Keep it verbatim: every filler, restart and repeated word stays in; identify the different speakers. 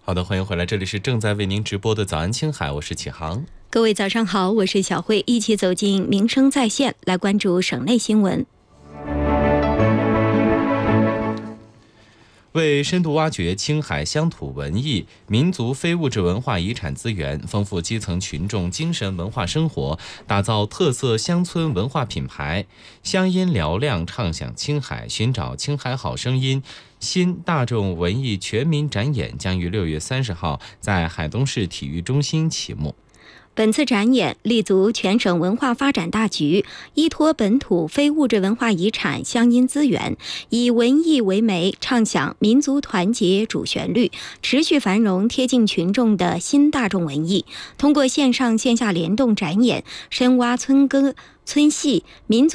Speaker 1: 好的，欢迎回来，这里是正在为您直播的早安青海，我是启航。
Speaker 2: 各位早上好，我是小慧，一起走进民生在线，来关注省内新闻。
Speaker 1: 为深度挖掘青海乡土文艺、民族非物质文化遗产资源，丰富基层群众精神文化生活，打造特色乡村文化品牌，乡音嘹亮唱响青海，寻找青海好声音新大众文艺全民展演将于六月三十号在海东市体育中心启幕。
Speaker 2: 本次展演立足全省文化发展大局，依托本土非物质文化遗产乡音资源，以文艺为媒，唱响民族团结主旋律，持续繁荣贴近群众的新大众文艺。通过线上线下联动展演，深挖村歌、村戏、民族